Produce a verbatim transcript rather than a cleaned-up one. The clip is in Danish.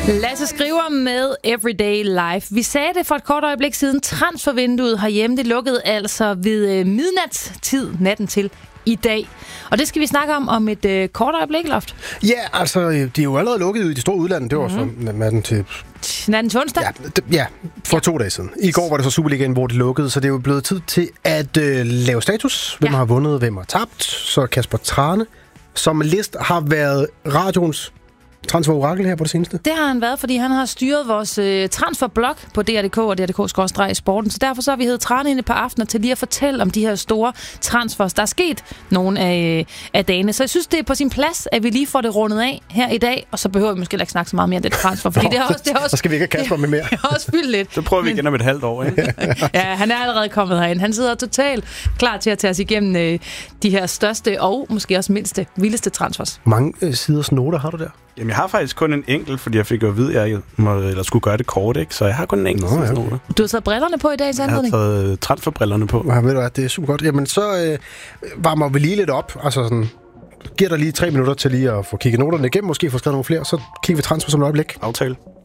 Lasse Skriver med Everyday Life. Vi sagde det for et kort øjeblik siden. Transfervinduet herhjemme, det lukkede altså ved midnatstid natten til i dag. Og det skal vi snakke om om et øh, kort øjeblik, Loft. Ja, altså, det er jo allerede lukket ud i det store udland. Det var mm-hmm. så natten til... Natten til onsdag? Ja, det, ja for ja. to dage siden. I går var det så Superligaen, hvor det lukkede, så det er jo blevet tid til at øh, lave status. Hvem ja. har vundet, hvem har tabt. Så Kasper Trane, som list har været radioens transfer-orakel her på det seneste. Det har han været, fordi han har styret vores øh, transferblog på D R punktum D K og D R punktum D K sporten. Så derfor så har vi heddet Trane inde på aftener til lige at fortælle om de her store transfers. Der er sket nogle af, af dagene. Så jeg synes, det er på sin plads, at vi lige får det rundet af her i dag. Og så behøver vi måske ikke snakke så meget mere om det transfer. Fordi det har også, det har også, så skal vi ikke have Kasper med mere. Det har også fyldt lidt. Så prøver vi igen om et halvt år, ikke? Ja, han er allerede kommet herind. Han sidder totalt klar til at tage os igennem øh, de her største og måske også mindste, vildeste transfers. Mange øh, siders noter har du der? Jamen, jeg har faktisk kun en enkelt, fordi jeg fik jo at vide, at jeg må, eller skulle gøre det kort, ikke? Så jeg har kun en enkelt. Nå, ja. Du har taget brillerne på i dag, jeg har taget transferbrillerne på. Ja, ved du hvad, det er super godt. Jamen, så øh, varmer vi lige lidt op. Altså sådan, giver dig lige tre minutter til lige at få kigget noterne igennem, måske få skrevet nogle flere, så kigger vi transfer som et øjeblik. Aftale.